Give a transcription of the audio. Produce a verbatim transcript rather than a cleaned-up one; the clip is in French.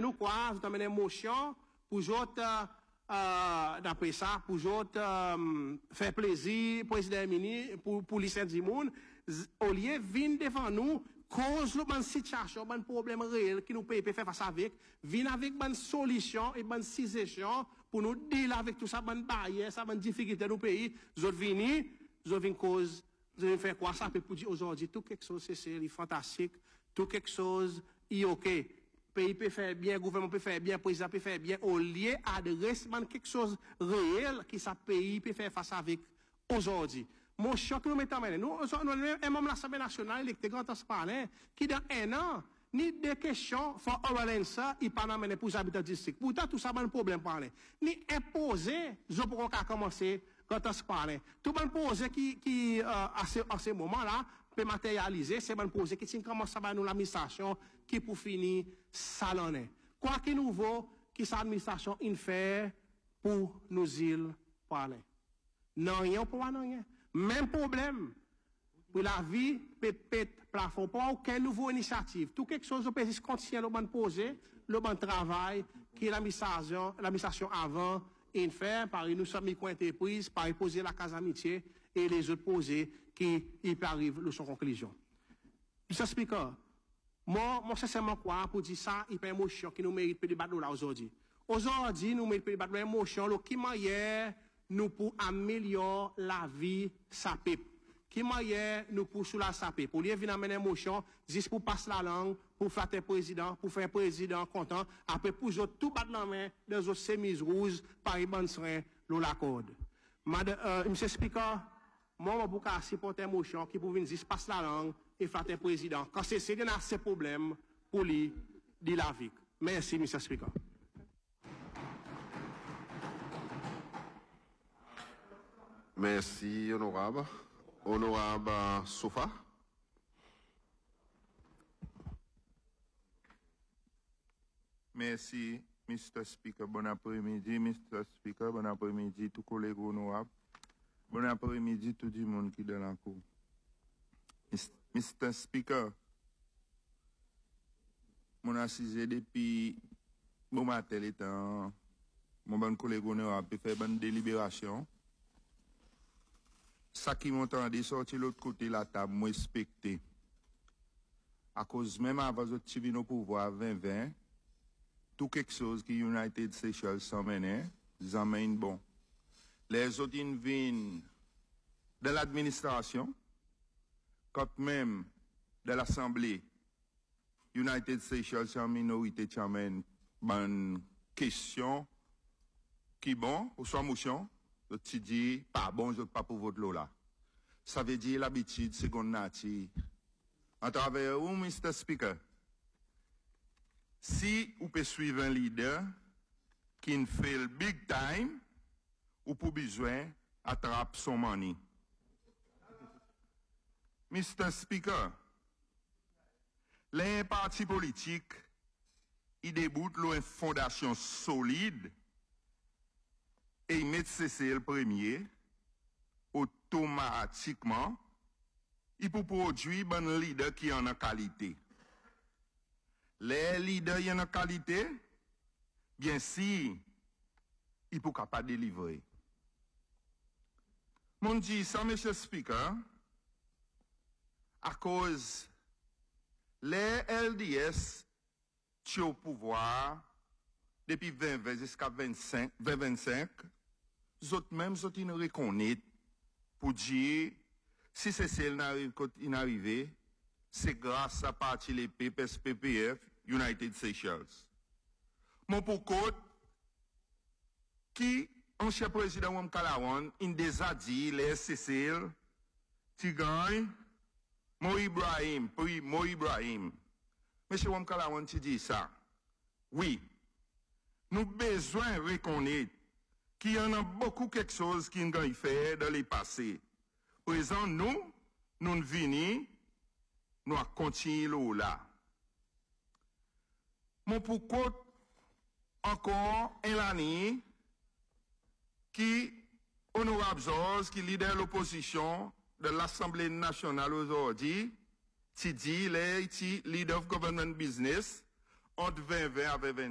nous quoi, vous amenez une motion pour autres, euh, d'après ça, pour autres, euh, faire plaisir, président ministre, pour, pour les Saint-Dimoun, au lieu de venir devant nous, cause le bonne situation, bon problème réel qui nous peut faire face avec, venir avec bonne solution et bonne suggestion pour nous dealer avec tout ça, bonne barrière, ça, bonne difficulté dans le pays. Vous venir, vous venir cause, vous venir faire quoi ça peut pour dire aujourd'hui, tout quelque chose, c'est, c'est fantastique, tout quelque chose, est ok. Pays peut faire bien, gouvernement peut faire bien, président peut faire bien, au lieu d'adresser quelque chose réel qui ça pays peut faire face avec aujourd'hui. Mon choc nous mettons maintenant, nous, nous, un membre de l'Assemblée nationale, il est grand transparent, qui dans un an, ni des questions, faut oraliser ça, il pas n'amener pour les habitants du district. Pourtant, tout ça, c'est un problème parler. Ni imposer, je pourrais commencer, quand transparent. Tout bon projet qui, qui, euh, à ce, à ce moment-là, peut matérialiser, c'est un projet qui commence à nous l'administration, qui pour finir, ça l'en est. Quoi qu'il nous vaut, qui cette administration, il fait pour nous îles parler. Non, rien pour non, rien. Même problème. Pour la vie, pépette, plafond, pas aucune nouvelle initiative. Tout quelque chose, on peut continuer le bon projet, le bon travail, qui est l'administration, l'administration avant, et faire, par nous sommes micro-entreprises, par poser la case amitié, et les autres projets qui, y arrivent, de son conclusion. Monsieur Speaker, moi, moi, sincèrement, quoi, pour dire ça, il y a une motion qui nous mérite de débattre là aujourd'hui. Aujourd'hui, nous méritons de débattre une motion, qui manière, nous pour améliorer la vie, sa pipe. Qui manière, nous pour sous la sapé. Pour lui, venir amener une motion, juste pour passer la langue, pour flatter le président, pour faire un président content, après pour tout battre la main, dans autres chemises rouges, par les bonnes soins, l'eau la corde. Madame, euh, monsieur Speaker, moi, je vais supporter une motion qui pour venir juste passer la langue et flatter le président. Quand c'est, c'est, il y a ces problèmes pour lui, dit la vie. Merci, monsieur Speaker. Merci, honorable. Honorable Sofa. Merci, mister Speaker. Bon après-midi, mister Speaker. Bon après-midi, tous collègues honorables. Bon après-midi, tout le monde qui est dans la cour. mister Speaker, mon assisé depuis bon matin, étant mon bon collègue honorable peut faire bonne délibération. Ça qui m'entendait sortir l'autre côté de la table, moi respecté. À cause même avant de tirer au pouvoir vingt vingt, tout quelque chose qui United Seychelles s'en menait, ils emmènent bon. Les autres ils viennent de l'administration, quand même de l'Assemblée, United Seychelles en minorité qui amène bonne question, qui bon, ou soit motion, tu dis, pas bon, je ne pas pour votre lot là. Ça veut dire l'habitude, seconde nature. En travers où, mister Speaker, si vous pouvez suivre un leader qui fait le big time, ou pour besoin, attrape son money. mister Speaker, les partis politiques, ils déboutent une fondation solide et ils mettent C C L premier, automatiquement, il peut produire un leader qui en a qualité. Les leaders qui en a qualité, bien si, il peut capable de délivrer. Mon dit ça, monsieur Speaker, à cause les L D S qui au pouvoir depuis vingt vingt jusqu'à vingt-cinq, vingt vingt-cinq, autres même autres ils nous reconnaissent pour dire si c'est celle n'arrive quand il arrive, c'est grâce à partir les P P F United Seychelles. Mon pour côte qui ancien président Wam Kalawan, il déjà dit les S C C L Tigray Mo Ibrahim, puis Mo Ibrahim. Monsieur Wam Kalawan tu dit ça. Oui. Nous avons besoin de reconnaître qu'il y en a beaucoup quelque chose qui nous a fait dans les passés. Présent, nous, nous venons, nous allons continuer là. Mon pourquoi encore un année qui, honorable Georges, qui leader l'opposition de l'Assemblée nationale aujourd'hui, qui dit les leader of government business, entre vingt vingt avec vingt